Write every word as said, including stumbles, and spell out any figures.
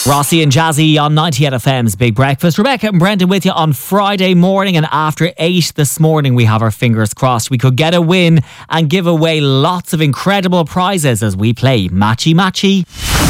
Rossi and Jazzy on ninety-eight F M's Big Breakfast. Rebecca and Brendan with you on Friday morning, and after eight this morning we have our fingers crossed we could get a win and give away lots of incredible prizes as we play Matchy Matchy.